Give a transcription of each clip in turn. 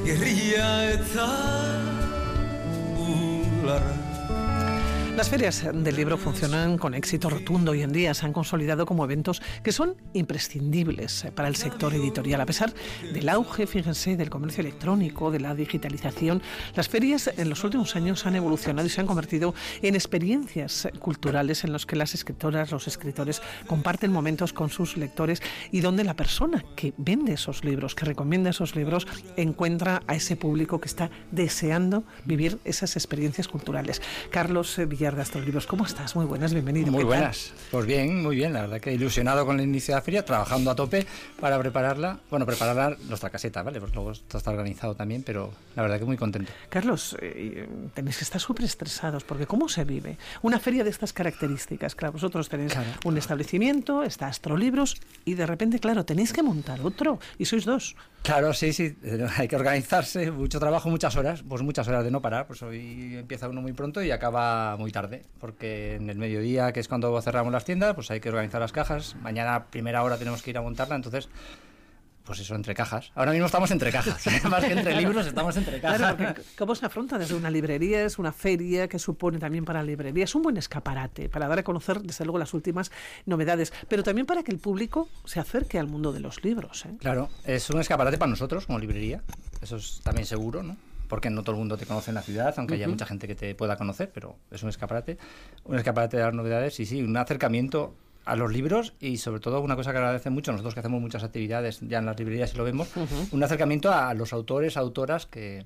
gerria eta bularra. Las ferias del libro funcionan con éxito rotundo hoy en día. Se han consolidado como eventos que son imprescindibles para el sector editorial. A pesar del auge, fíjense, del comercio electrónico, de la digitalización, las ferias en los últimos años han evolucionado y se han convertido en experiencias culturales en las que las escritoras, los escritores comparten momentos con sus lectores y donde la persona que vende esos libros, que recomienda esos libros, encuentra a ese público que está deseando vivir esas experiencias culturales. Carlos Villar de Astrolibros, ¿cómo estás? Muy buenas, bienvenido. Muy buenas. Pues bien, muy bien. La verdad que ilusionado con el inicio de la feria, trabajando a tope para prepararla nuestra caseta, ¿vale? Pues luego esto está organizado también, pero la verdad que muy contento. Carlos, tenéis que estar súper estresados, porque ¿cómo se vive una feria de estas características? Claro, vosotros tenéis un establecimiento, está Astrolibros, y de repente, claro, tenéis que montar otro, y sois dos. Claro, sí, hay que organizarse, mucho trabajo, muchas horas de no parar. Pues hoy empieza uno muy pronto y acaba muy tarde, porque en el mediodía, que es cuando cerramos las tiendas, pues hay que organizar las cajas. Mañana a primera hora tenemos que ir a montarla, entonces, pues eso, entre cajas. Ahora mismo estamos entre cajas, más que entre libros, estamos entre cajas. Claro, porque ¿cómo se afronta desde una librería? Es una feria que supone también para la librería. Es un buen escaparate para dar a conocer, desde luego, las últimas novedades, pero también para que el público se acerque al mundo de los libros, ¿eh? Claro, es un escaparate para nosotros como librería, eso es también seguro, ¿no? Porque no todo el mundo te conoce en la ciudad, aunque haya mucha gente que te pueda conocer, pero es un escaparate de las novedades y sí, un acercamiento a los libros y sobre todo una cosa que agradece mucho, nosotros que hacemos muchas actividades ya en las librerías y lo vemos, un acercamiento a los autores, autoras que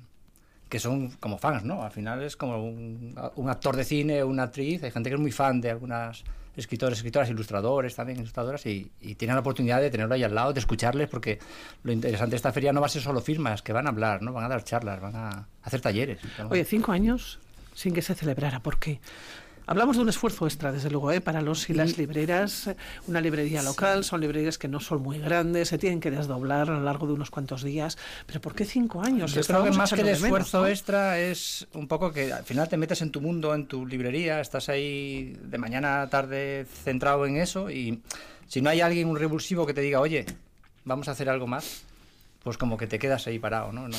son como fans, ¿no? Al final es como un actor de cine, una actriz, hay gente que es muy fan de algunas escritores, escritoras, ilustradores también, ilustradoras, y tienen la oportunidad de tenerlo ahí al lado, de escucharles, porque lo interesante de esta feria no va a ser solo firmas, que van a hablar, ¿no? Van a dar charlas, van a hacer talleres. Oye, 5 años sin que se celebrara, ¿por qué? Hablamos de un esfuerzo extra, desde luego, para los y las libreras. Una librería local, son librerías que no son muy grandes, se tienen que desdoblar a lo largo de unos cuantos días. ¿Pero por qué 5 años? Yo creo que más que el esfuerzo extra es un poco que al final te metes en tu mundo, en tu librería, estás ahí de mañana a tarde centrado en eso y si no hay alguien, un revulsivo que te diga, oye, vamos a hacer algo más, pues como que te quedas ahí parado, ¿no?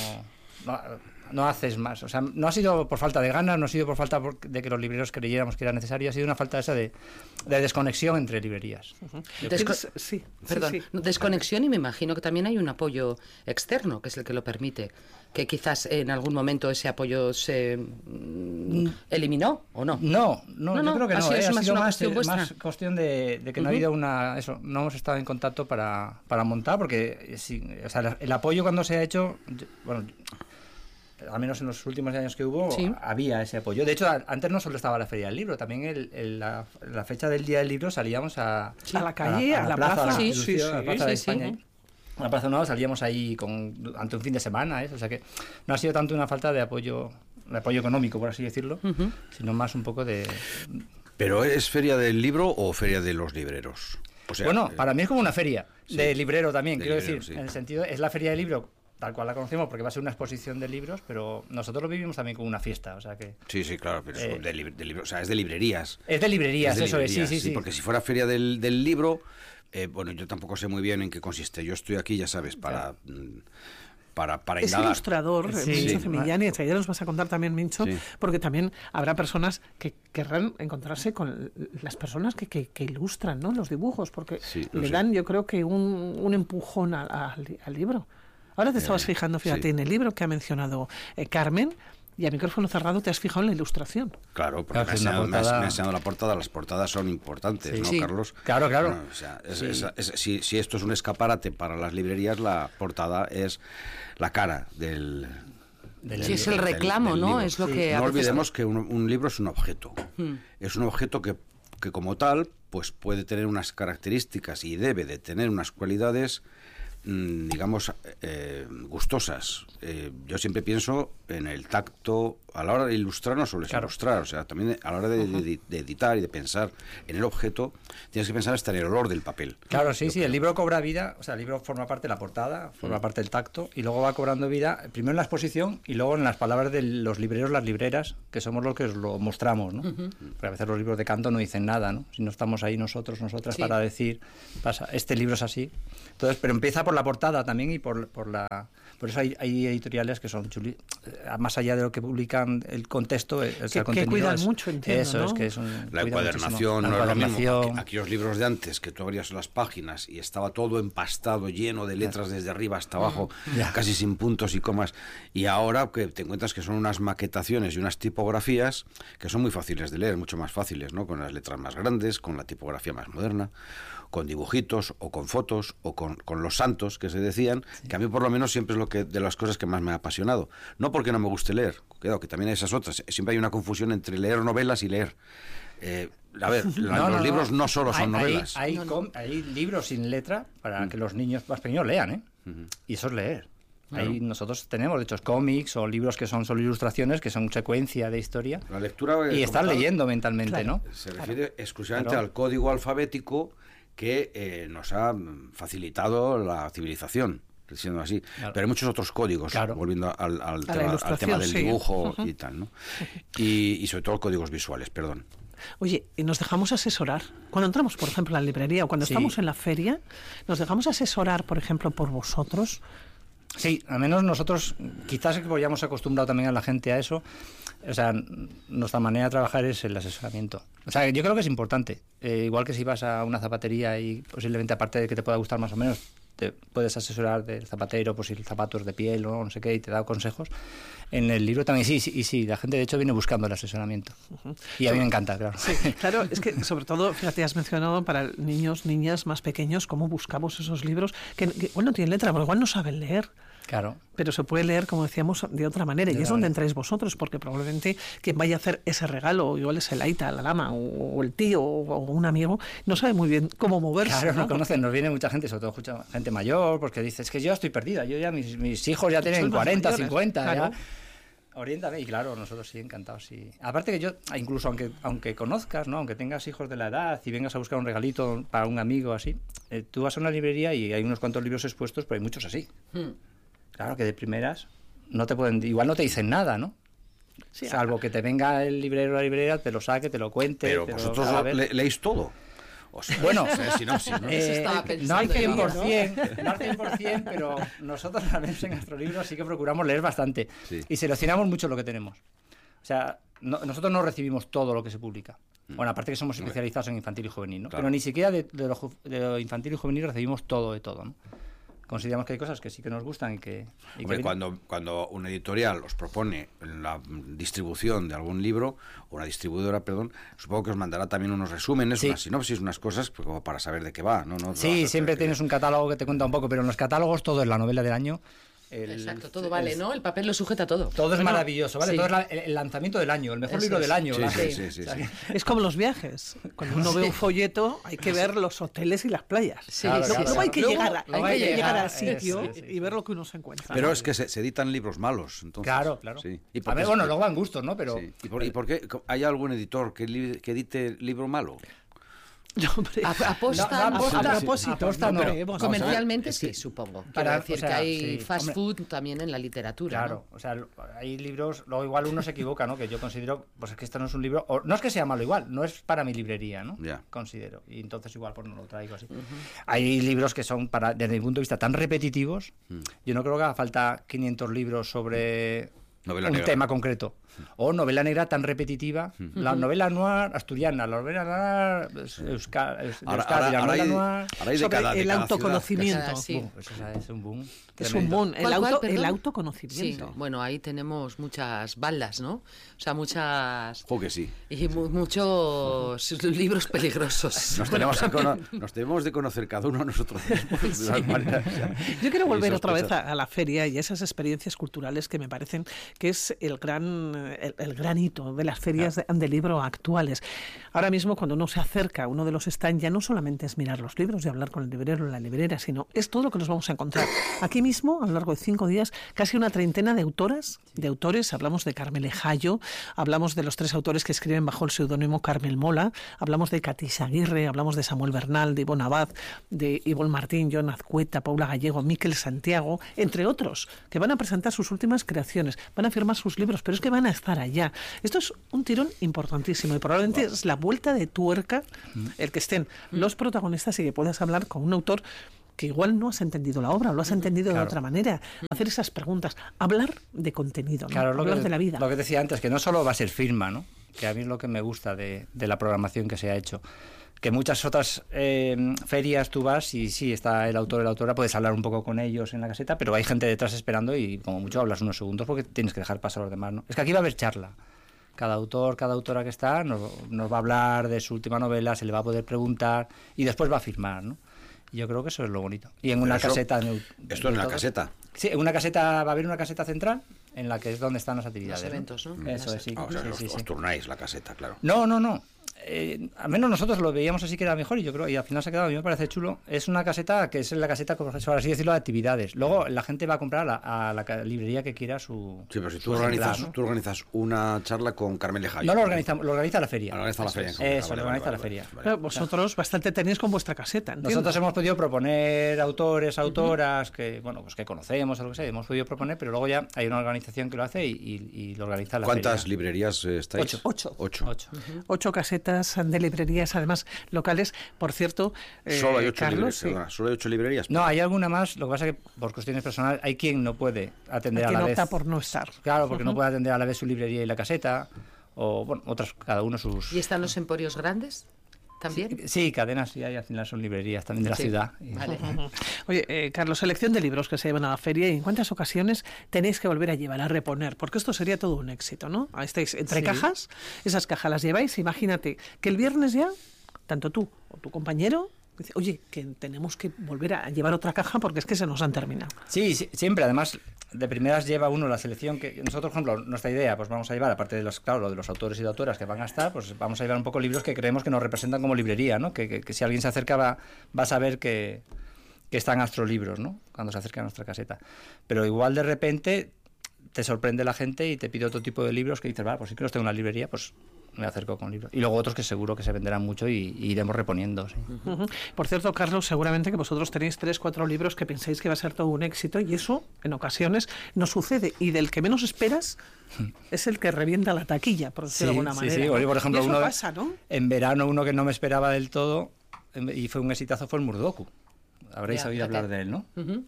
No haces más, o sea, no ha sido por falta de ganas, no ha sido por falta de que los libreros creyéramos que era necesario, ha sido una falta esa de desconexión entre librerías. Desconexión, y me imagino que también hay un apoyo externo, que es el que lo permite, que quizás en algún momento ese apoyo se eliminó, ¿o no? No, yo creo que no, ha sido más cuestión de que no ha habido no hemos estado en contacto para montar, porque o sea, el apoyo cuando se ha hecho, bueno, al menos en los últimos años que hubo, había ese apoyo. De hecho, antes no solo estaba la Feria del Libro, también la fecha del Día del Libro salíamos a la calle, a la plaza, a la plaza de España. A la Plaza Nueva salíamos ahí ante un fin de semana, ¿eh? O sea que no ha sido tanto una falta de apoyo económico, por así decirlo, sino más un poco de... ¿Pero es Feria del Libro o Feria de los Libreros? O sea, bueno, para mí es como una feria de librero también, quiero decir, en el sentido, es la Feria del Libro tal cual la conocemos, porque va a ser una exposición de libros, pero nosotros lo vivimos también como una fiesta, o sea que... Sí, claro, pero de libros, o sea, es de librerías. Es de librerías, eso es, sí. Porque si fuera Feria del Libro, bueno, yo tampoco sé muy bien en qué consiste. Yo estoy aquí, ya sabes, para indagar. Es ilustrador, Mincho Cemillani, ya nos vas a contar también, Mincho, porque también habrá personas que querrán encontrarse con las personas que ilustran, ¿no?, los dibujos, porque le dan, yo creo que un empujón al libro. Ahora te estabas fijando, fíjate, en el libro que ha mencionado Carmen, y a micrófono cerrado te has fijado en la ilustración. Claro, porque me ha enseñado la portada. Las portadas son importantes, ¿no, Carlos? Claro. Bueno, o sea, si esto es un escaparate para las librerías, la portada es la cara del es el reclamo, ¿no? Es lo que no olvidemos que un libro es un objeto. Es un objeto que como tal, pues puede tener unas características y debe de tener unas cualidades, digamos, gustosas. Yo siempre pienso en el tacto a la hora de ilustrar, no solo es ilustrar, o sea, también a la hora de editar y de pensar en el objeto, tienes que pensar hasta en el olor del papel. Claro, el libro cobra vida, o sea, el libro forma parte de la portada, forma parte del tacto, y luego va cobrando vida, primero en la exposición y luego en las palabras de los libreros, las libreras, que somos los que os lo mostramos, ¿no? Porque a veces los libros de canto no dicen nada, ¿no? Si no estamos ahí nosotras para decir, este libro es así. Entonces, pero empieza por la portada también y por eso hay editoriales que son más allá de lo que publican el contexto, el contenido. Que cuidan mucho, entiendo, eso, ¿no? es que es la encuadernación, no es lo mismo. Aquellos libros de antes que tú abrías las páginas y estaba todo empastado, lleno de letras desde arriba hasta abajo, casi sin puntos y comas, y ahora que te encuentras que son unas maquetaciones y unas tipografías que son muy fáciles de leer, mucho más fáciles, ¿no? Con las letras más grandes, con la tipografía más moderna, con dibujitos o con fotos o con los santos que se decían, que a mí por lo menos siempre es de las cosas que más me ha apasionado. No porque no me guste leer, cuidado, que también hay esas otras. Siempre hay una confusión entre leer novelas y leer. A ver, los libros no solo son novelas. Hay libros sin letra para que los niños más pequeños lean, ¿eh? Y eso es leer. Ahí nosotros tenemos, de hecho, cómics o libros que son solo ilustraciones, que son secuencia de historia. La lectura y estás leyendo mentalmente, claro, ¿no? Se refiere exclusivamente al código alfabético que nos ha facilitado la civilización, siendo así. Claro. Pero hay muchos otros códigos, volviendo al tema del dibujo y tal, ¿no? Y sobre todo códigos visuales, perdón. Oye, ¿y nos dejamos asesorar? Cuando entramos, por ejemplo, a la librería o cuando estamos en la feria, ¿nos dejamos asesorar, por ejemplo, por vosotros? Sí, al menos nosotros quizás es que hayamos acostumbrado también a la gente a eso. O sea, nuestra manera de trabajar es el asesoramiento. O sea, yo creo que es importante. Igual que si vas a una zapatería y posiblemente, aparte de que te pueda gustar más o menos, te puedes asesorar del zapatero por si el zapato es de piel o no sé qué y te da consejos. En el libro también sí, la gente de hecho viene buscando el asesoramiento. Y a mí me encanta, claro. Sí, claro, es que sobre todo, fíjate, has mencionado para niños, niñas más pequeños, cómo buscamos esos libros que igual no tienen letra, pero igual no saben leer. Claro. Pero se puede leer, como decíamos, de otra manera. Y es donde entráis vosotros, porque probablemente quien vaya a hacer ese regalo, igual es el aita, la lama, o el tío, o un amigo, no sabe muy bien cómo moverse. Claro, no conocen, nos viene mucha gente, sobre todo mucha gente mayor, porque dice, es que yo estoy perdida, yo ya mis hijos ya tienen 40, 50, claro. Ya. Oriéntame, y claro, nosotros sí, encantados, sí. Aparte que yo, incluso aunque conozcas, ¿no? Aunque tengas hijos de la edad y vengas a buscar un regalito para un amigo así, tú vas a una librería y hay unos cuantos libros expuestos, pero hay muchos así. Claro que de primeras igual no te dicen nada, ¿no? Sí, salvo que te venga el librero o la librera, te lo saque, te lo cuente. Pero vosotros leéis todo. O sea, bueno, no al 100%, pero nosotros al menos en nuestro libro sí que procuramos leer bastante y seleccionamos mucho lo que tenemos. O sea, nosotros no recibimos todo lo que se publica. Bueno, aparte que somos especializados en infantil y juvenil, ¿no? Claro. Pero ni siquiera de lo infantil y juvenil recibimos todo de todo, ¿no? Consideramos que hay cosas que sí que nos gustan y que... Hombre, cuando una editorial os propone la distribución de algún libro, o una distribuidora, perdón, supongo que os mandará también unos resúmenes, unas sinopsis, unas cosas pues, como para saber de qué va, ¿no? Sí, siempre tienes un catálogo que te cuenta un poco, pero en los catálogos todo es la novela del año. Exacto, todo vale, ¿no? El papel lo sujeta todo. Todo es maravilloso, ¿vale? Sí. Todo es el lanzamiento del año, el mejor libro del año. Sí. Es como los viajes. Cuando uno ve un folleto, hay que ver los hoteles y las playas. Luego hay que llegar al sitio y ver lo que uno se encuentra. Pero es que se editan libros malos, entonces. Claro. Sí. A ver, bueno, luego van gustos, ¿no? Pero... Sí. ¿Y por qué hay algún editor que edite libro malo? Comercialmente sí, supongo. Para decir que hay fast food también en la literatura. Claro, ¿no? O sea, hay libros, luego igual uno se equivoca, ¿no? Que yo considero, pues es que esto no es un libro, no es que sea malo igual, no es para mi librería, ¿no? Considero. Y entonces igual pues no lo traigo así. Hay libros que son, desde mi punto de vista, tan repetitivos. Yo no creo que haga falta 500 libros sobre... un tema concreto. O novela negra tan repetitiva. La novela noir asturiana, la novela noir Euskadi, la novela noir sobre el autoconocimiento. Eso es un boom. Es un boom, el autoconocimiento. Sí, bueno, ahí tenemos muchas balas, ¿no? O sea, muchas... que sí. Y muchos libros peligrosos. Nos tenemos de conocer cada uno a nosotros mismos. Yo quiero volver otra vez a la feria y esas experiencias culturales que me parecen que es el gran hito de las ferias de libro actuales. Ahora mismo, cuando uno se acerca a uno de los stands, ya no solamente es mirar los libros y hablar con el librero o la librera, sino es todo lo que nos vamos a encontrar. Aquí mismo, a lo largo de 5 días, casi una treintena de autores. Hablamos de Carmele Jallo, hablamos de los 3 autores que escriben bajo el seudónimo Carmel Mola, hablamos de Katis Aguirre, hablamos de Samuel Bernal, de Ivonne Abad, de Ivonne Martín, John Azcueta, Paula Gallego, Miquel Santiago, entre otros, que van a presentar sus últimas creaciones, van a firmar sus libros, pero es que van a estar allá. Esto es un tirón importantísimo y probablemente es la vuelta de tuerca el que estén los protagonistas y que puedas hablar con un autor que igual no has entendido la obra, o lo has entendido Claro. de otra manera. Hacer esas preguntas, hablar de contenido, ¿no? Claro, hablar de la vida. Lo que decía antes, que no solo va a ser firma, ¿no? Que a mí es lo que me gusta de la programación que se ha hecho. Que muchas otras ferias tú vas y sí, está el autor o la autora, puedes hablar un poco con ellos en la caseta, pero hay gente detrás esperando y como mucho hablas unos segundos porque tienes que dejar pasar a los demás, ¿no? Es que aquí va a haber charla. Cada autor, cada autora que está nos va a hablar de su última novela, se le va a poder preguntar y después va a firmar, ¿no? Y yo creo que eso es lo bonito. Y en una caseta... ¿Esto es en la caseta? Sí, en una caseta, va a haber una caseta central en la que es donde están las actividades. Los eventos, ¿no? Eso es, sí. O sea, Sí, os turnáis la caseta, claro. No. Al menos nosotros lo veíamos así que era mejor y yo creo, y al final se ha quedado, a mí me parece chulo. Es una caseta que es la caseta, por así decirlo, de actividades. Luego la gente va a comprar a la librería que quiera su... Sí, pero si su tú ejemplar, organizas, ¿no? tú organizas una charla con Carmen Lejayo. No lo organizamos, lo organiza la feria. Lo organiza la feria. Eso, lo organiza la feria. Claro, vosotros bastante tenéis con vuestra caseta, entiendo. Nosotros hemos podido proponer autores, autoras que, bueno, pues que conocemos o lo que sea, hemos podido proponer, pero luego ya hay una organización que lo hace y lo organiza la ¿Cuántas feria. librerías estáis? 8. 8. 8 casetas de librerías, además locales. Por cierto, Solo hay 8 Carlos, librerías. sí. Perdona, solo hay 8 librerías. No, hay alguna más, lo que pasa es que por cuestiones personales hay quien no puede atender Quien a la vez. opta por no estar. Claro, porque no puede atender a la vez su librería y la caseta, o bueno, otras, cada uno sus... ¿Y están los emporios grandes también? Sí, cadenas, sí, hay, al final son librerías también de la Sí. ciudad. Vale. Oye, Carlos, selección de libros que se llevan a la feria y en cuántas ocasiones tenéis que volver a llevar, a reponer, porque esto sería todo un éxito, ¿no? Ahí estáis entre Sí. cajas, esas cajas las lleváis, imagínate que el viernes ya, tanto tú o tu compañero, dice, oye, que tenemos que volver a llevar otra caja porque es que se nos han terminado. Sí, siempre, además, de primeras lleva uno la selección que nosotros, por ejemplo, nuestra idea, pues vamos a llevar, aparte de los, claro, lo de los autores y de autoras que van a estar, pues vamos a llevar un poco libros que creemos que nos representan como librería, ¿no? Que si alguien se acerca va a saber que están Astrolibros, ¿no? Cuando se acerca a nuestra caseta. Pero igual de repente te sorprende la gente y te pide otro tipo de libros que dices, vale, pues sí que los tengo en una librería, pues me acerco con libros. Y luego otros que seguro que se venderán mucho y iremos reponiendo, sí. Ujú. Por cierto, Carlos, seguramente que vosotros tenéis 3, 4 libros que pensáis que va a ser todo un éxito y eso, en ocasiones, no sucede. Y del que menos esperas es el que revienta la taquilla, por decirlo de alguna manera. Sí. ¿no? Oye, por ejemplo, y eso uno pasa, ¿no? en verano uno que no me esperaba del todo y fue un exitazo fue el Murdoku. Habréis Ya, oído fíjate. hablar de él, ¿no? Ujú.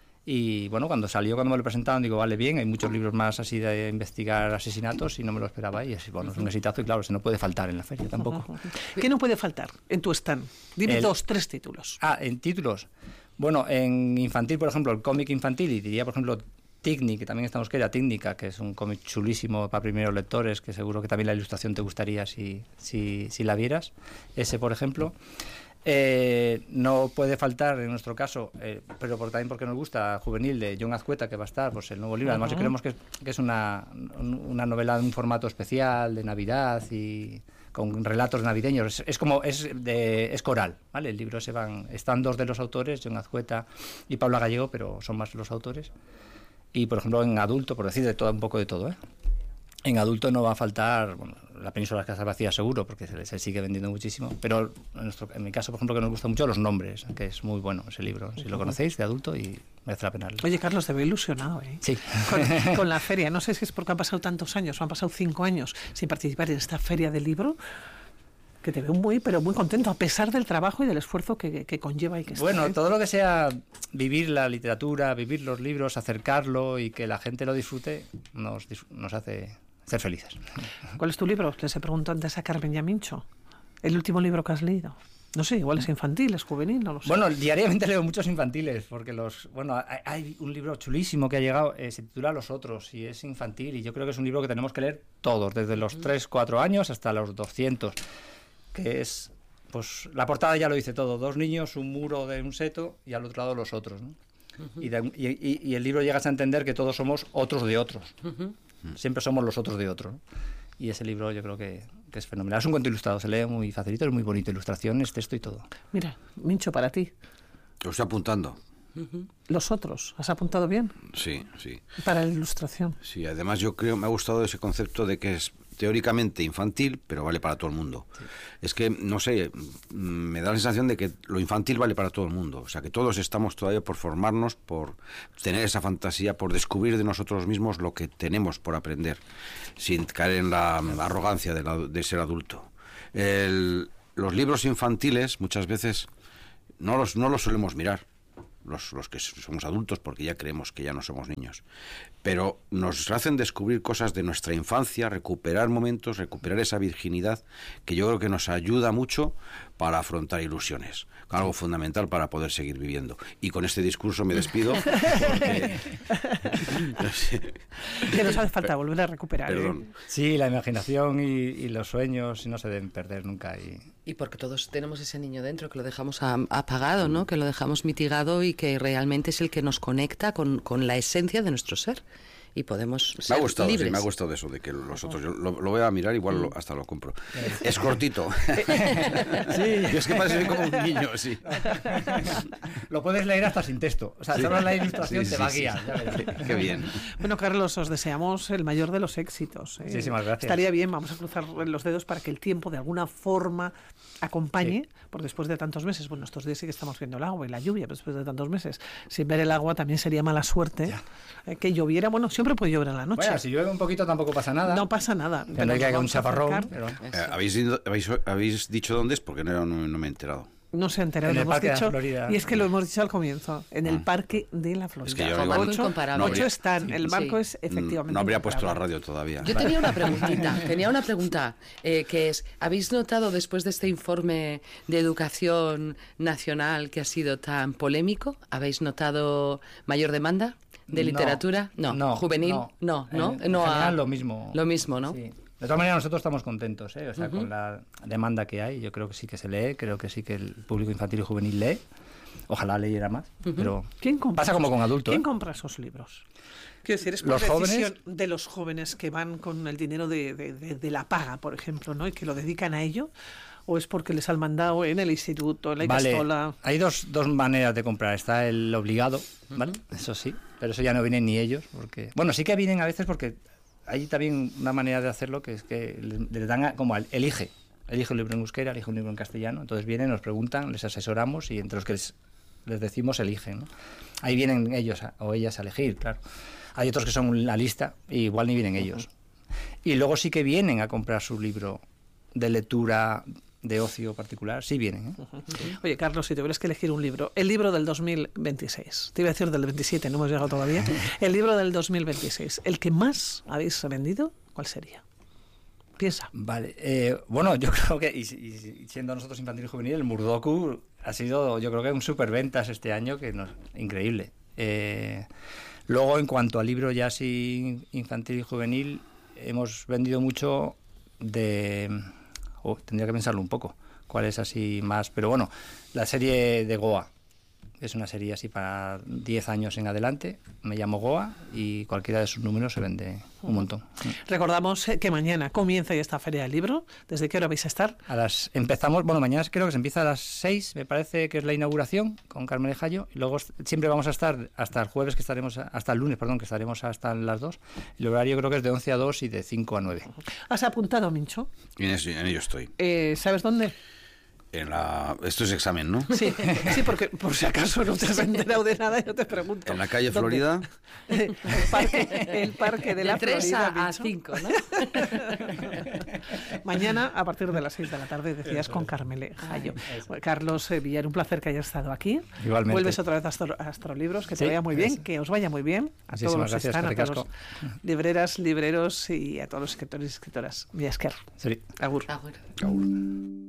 Y bueno, cuando me lo presentaron, digo, vale, bien, hay muchos libros más así de investigar asesinatos y no me lo esperaba y es, bueno, es un exitazo y claro, se no puede faltar en la feria tampoco. ¿Qué no puede faltar en tu stand? Dime El- 2, 3 títulos. En títulos. Bueno, en infantil, por ejemplo, el cómic infantil, y diría, por ejemplo, Tigni, que también estamos que era Técnica, que es un cómic chulísimo para primeros lectores, que seguro que también la ilustración te gustaría si la vieras. Ese, por ejemplo. No puede faltar, en nuestro caso, pero también porque nos gusta, Juvenil, de Jon Azcueta, que va a estar, pues el nuevo libro. Además, creemos que es una novela de un formato especial, de Navidad y con relatos navideños. Es coral, ¿vale? El libro están 2 de los autores, Jon Azcueta y Paula Gallego, pero son más los autores. Y, por ejemplo, en adulto, por decir un poco de todo, En adulto no va a faltar, bueno, La península de las casas vacías seguro, porque se sigue vendiendo muchísimo, pero en mi caso, por ejemplo, que nos gusta mucho Los nombres, que es muy bueno ese libro, si lo conocéis, de adulto, y merece la pena. Oye, Carlos, te veo ilusionado, ¿eh? Sí. Con la feria. No sé si es porque han pasado tantos años, o han pasado 5 años sin participar en esta feria del libro, que te veo muy contento, a pesar del trabajo y del esfuerzo que conlleva y que está, Bueno, ¿eh? todo lo que sea vivir la literatura, vivir los libros, acercarlo y que la gente lo disfrute, nos hace ser felices. ¿Cuál es tu libro? Les he preguntado antes a Carmen y a Mincho. El último libro que has leído. No sé, igual es infantil, es juvenil, no lo sé. Bueno, diariamente leo muchos infantiles, porque hay un libro chulísimo que ha llegado, se titula Los otros, y es infantil, y yo creo que es un libro que tenemos que leer todos, desde los 3, 4 años hasta los 200, que es, pues, la portada ya lo dice todo, 2 niños, un muro de un seto, y al otro lado los otros, ¿no? Y el libro llegas a entender que todos somos otros de otros. Siempre somos los otros de otros, ¿no? Y ese libro yo creo que es fenomenal. Es un cuento ilustrado, se lee muy facilito, es muy bonito, ilustraciones, texto y todo. Mira, Mincho, para ti. Lo estoy apuntando. Los otros, ¿has apuntado bien? Sí. Para la ilustración. Sí, además yo creo, me ha gustado ese concepto de que es teóricamente infantil, pero vale para todo el mundo. Sí. Es que, no sé, me da la sensación de que lo infantil vale para todo el mundo. O sea, que todos estamos todavía por formarnos, por tener esa fantasía, por descubrir de nosotros mismos lo que tenemos por aprender, sin caer en la arrogancia de ser adulto. Los libros infantiles muchas veces no los solemos mirar. los que somos adultos, porque ya creemos que ya no somos niños. Pero nos hacen descubrir cosas de nuestra infancia, recuperar momentos, recuperar esa virginidad, que yo creo que nos ayuda mucho para afrontar ilusiones. Algo fundamental para poder seguir viviendo. Y con este discurso me despido. Porque, no sé. Que nos hace falta volver a recuperar. Perdón. Sí, la imaginación y los sueños no se deben perder nunca. Y porque todos tenemos ese niño dentro que lo dejamos apagado, ¿no? Que lo dejamos mitigado y que realmente es el que nos conecta con la esencia de nuestro ser. Y podemos ser Me ha gustado, libres. sí, me ha gustado eso de que los otros, yo lo voy a mirar, igual hasta lo compro. Es cortito. Sí. Yo es que parece como un niño, sí. Lo puedes leer hasta sin texto. O sea, solo la ilustración te va a guiar. Ya verás. Qué bien. Bueno, Carlos, os deseamos el mayor de los éxitos. Muchísimas gracias. Estaría bien, vamos a cruzar los dedos para que el tiempo de alguna forma acompañe, porque después de tantos meses, bueno, estos días sí que estamos viendo el agua y la lluvia, pero después de tantos meses, sin ver el agua también sería mala suerte que lloviera. Bueno, siempre puede llover en la noche. Bueno, si llueve un poquito tampoco pasa nada. No pasa nada. Tendrá que haber un vamos a chaparrón. acercar. Pero... ¿Habéis dicho dónde es? Porque no me he enterado. No se ha enterado, En lo el hemos Parque de la dicho. Florida. Y es que lo hemos dicho al comienzo, en el Parque de la Florida. Es que yo Con igual barco incomparable. Ocho están, el barco Sí. es efectivamente. No habría puesto la incomparable. radio todavía. Yo tenía una preguntita, que es, ¿habéis notado después de este informe de educación nacional que ha sido tan polémico, ¿habéis notado mayor demanda de literatura? No, juvenil, no. En general lo mismo. Lo mismo, ¿no? Sí. De todas maneras, nosotros estamos contentos, ¿eh? O sea, con la demanda que hay, yo creo que sí que se lee, creo que sí que el público infantil y juvenil lee. Ojalá leyera más, pero ¿Quién compra pasa como con adultos. ¿Quién compra esos libros? Quiero decir, es por Los decisión jóvenes. de los jóvenes que van con el dinero de la paga, por ejemplo, ¿no? Y que lo dedican a ello, o es porque les han mandado en el instituto, en la Icastola. Hay dos maneras de comprar. Está el obligado, ¿vale? Eso sí, pero eso ya no vienen ni ellos, porque bueno, sí que vienen a veces porque hay también una manera de hacerlo que es que les dan elige un libro en euskera, elige un libro en castellano, entonces vienen, nos preguntan, les asesoramos y entre los que les decimos eligen, ¿no? Ahí vienen ellos o ellas a elegir, claro. Hay otros que son la lista y igual ni vienen ellos. Y luego sí que vienen a comprar su libro de lectura, de ocio particular, sí vienen, ¿eh? Oye, Carlos, si tuvieras que elegir un libro, el libro del 2026, te iba a decir del 27, no hemos llegado todavía, el libro del 2026, el que más habéis vendido, ¿cuál sería? Piensa. Vale, bueno, yo creo que, y siendo nosotros infantil y juvenil, el Murdoku ha sido, yo creo que un superventas este año, increíble. Luego, en cuanto al libro ya así infantil y juvenil, hemos vendido mucho tendría que pensarlo un poco, cuál es así más, pero bueno, la serie de Goa, es una serie así para 10 años en adelante, me llamo Goa y cualquiera de sus números se vende un montón. Recordamos que mañana comienza ya esta Feria del Libro, ¿desde qué hora vais a estar? Empezamos, mañana creo que se empieza a las 6, me parece que es la inauguración con Carmen Lejallo, y luego siempre vamos a estar hasta el jueves hasta el lunes, que estaremos hasta las 2, el horario creo que es de 11 a 2 y de 5 a 9. ¿Has apuntado, Mincho? En ello estoy. ¿Sabes dónde? Esto es examen, ¿no? Sí, porque por si acaso no te has enterado de nada, yo te pregunto. En la calle ¿dónde? Florida. El parque de la 3 Florida, a Mincho. 5, ¿no? Mañana a partir de las 6 de la tarde decías con Carmele Jallo. Carlos Villar, un placer que hayas estado aquí. Igualmente. Vuelves otra vez a Astrolibros, que te Sí, vaya muy bien, eso. que os vaya muy bien a Muchísimas todos los que gracias, están, a todos Ricasco. los libreras, libreros y a todos los escritores y escritores. Mi esker. Sí. Agur. Agur. Agur.